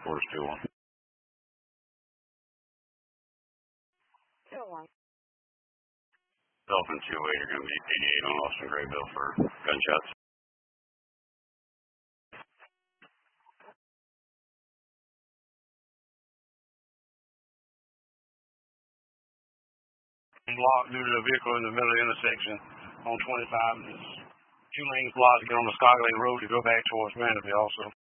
421. Dolphin 28 are going to be 88 on Austin Graybill for gunshots. Blocked due to a vehicle in the middle of the intersection on 25. There's 2 lanes blocked to get on the Skagway Road to go back towards Vanderbilt also.